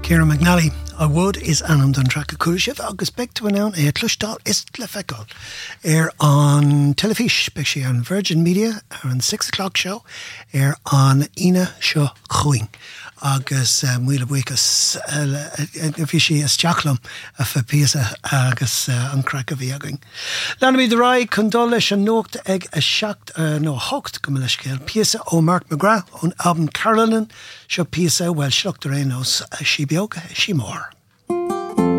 Ciaran McNally a wood is anam don track a cúisih agus bec to announ tlúistáil is le feicáil an telefish bec sé an Virgin Media an 6 o'clock show an ina seo chuing agus muile buchas fi sé isteachlam a fa píasa agus an crack a bhí agin. Lena mi de rai condol leis an nócht ag a seacht nó hocht go leis céil píasa ó Mark McGrath ón album Carolyn seo píasa well seachtar énos sí beoga sí mór.